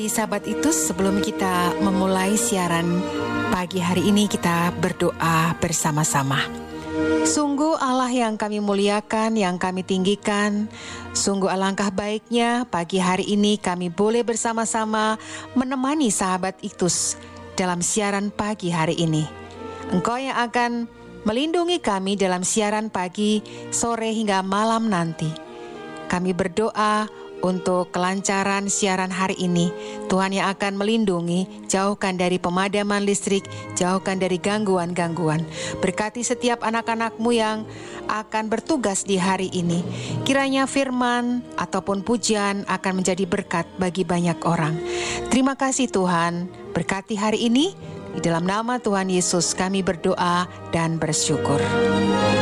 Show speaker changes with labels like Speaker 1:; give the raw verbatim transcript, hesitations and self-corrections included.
Speaker 1: Mari sahabat Itus, sebelum kita memulai siaran pagi hari ini, kita berdoa bersama-sama. Sungguh Allah yang kami muliakan, yang kami tinggikan, sungguh alangkah baiknya pagi hari ini kami boleh bersama-sama menemani sahabat Itus dalam siaran pagi hari ini. Engkau yang akan melindungi kami dalam siaran pagi, sore hingga malam nanti. Kami berdoa untuk kelancaran siaran hari ini. Tuhan yang akan melindungi, jauhkan dari pemadaman listrik, jauhkan dari gangguan-gangguan. Berkati setiap anak-anak-Mu yang akan bertugas di hari ini. Kiranya firman ataupun pujian akan menjadi berkat bagi banyak orang. Terima kasih Tuhan, berkati hari ini. Di dalam nama Tuhan Yesus kami berdoa dan bersyukur.